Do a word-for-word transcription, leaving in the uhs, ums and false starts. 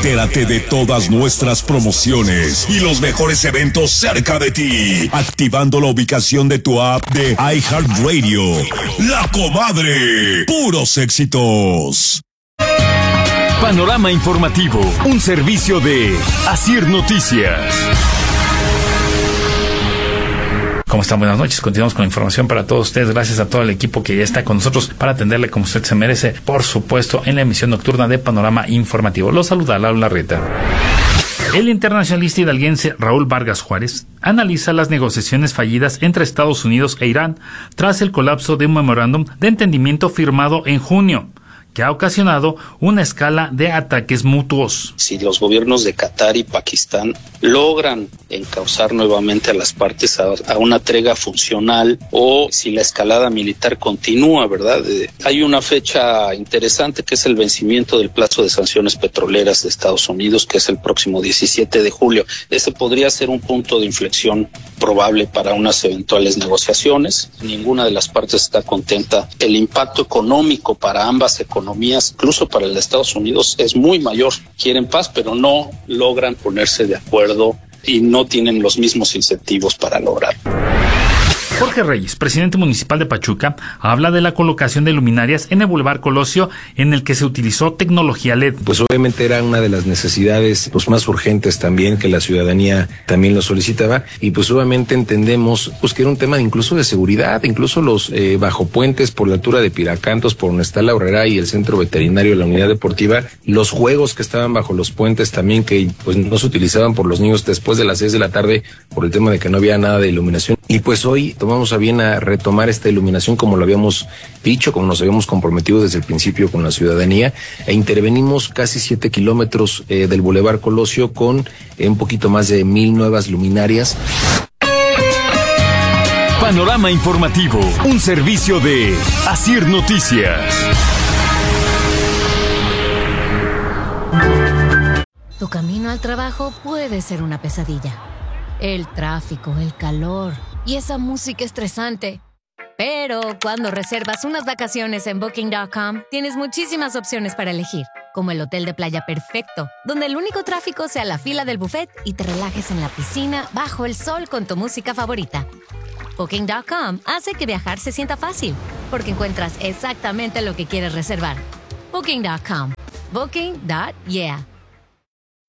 Entérate de todas nuestras promociones y los mejores eventos cerca de ti, activando la ubicación de tu app de iHeartRadio. La Comadre, puros éxitos. Panorama informativo, un servicio de Asir Noticias. ¿Cómo están? Buenas noches. Continuamos con la información para todos ustedes. Gracias a todo el equipo que ya está con nosotros para atenderle como usted se merece, por supuesto, en la emisión nocturna de Panorama Informativo. Los saluda Laura Larreta. El internacionalista hidalguense Raúl Vargas Juárez analiza las negociaciones fallidas entre Estados Unidos e Irán tras el colapso de un memorándum de entendimiento firmado en junio, que ha ocasionado una escala de ataques mutuos. Si los gobiernos de Qatar y Pakistán logran encauzar nuevamente a las partes a, a una tregua funcional, o si la escalada militar continúa, ¿verdad? Eh, hay una fecha interesante que es el vencimiento del plazo de sanciones petroleras de Estados Unidos, que es el próximo diecisiete de julio. Ese podría ser un punto de inflexión probable para unas eventuales negociaciones. Ninguna de las partes está contenta. El impacto económico para ambas economías, incluso para el de Estados Unidos, es muy mayor. Quieren paz, pero no logran ponerse de acuerdo y no tienen los mismos incentivos para lograrlo. Jorge Reyes, presidente municipal de Pachuca, habla de la colocación de luminarias en el Boulevard Colosio, en el que se utilizó tecnología L E D. Pues obviamente era una de las necesidades pues, más urgentes también, que la ciudadanía también lo solicitaba, y pues obviamente entendemos pues que era un tema incluso de seguridad, incluso los eh, bajopuentes por la altura de Piracantos, por donde está la Horrera y el centro veterinario de la unidad deportiva, los juegos que estaban bajo los puentes también, que pues no se utilizaban por los niños después de las seis de la tarde por el tema de que no había nada de iluminación. Y pues hoy tomamos a bien a retomar esta iluminación como lo habíamos dicho, como nos habíamos comprometido desde el principio con la ciudadanía, e intervenimos casi siete kilómetros eh, del Boulevard Colosio con eh, un poquito más de mil nuevas luminarias. Panorama informativo, un servicio de Asir Noticias. Tu camino al trabajo puede ser una pesadilla. El tráfico, el calor y esa música estresante. Pero cuando reservas unas vacaciones en Booking punto com, tienes muchísimas opciones para elegir, como el hotel de playa perfecto, donde el único tráfico sea la fila del buffet y te relajes en la piscina bajo el sol con tu música favorita. Booking punto com hace que viajar se sienta fácil, porque encuentras exactamente lo que quieres reservar. Booking punto com. Booking. Yeah.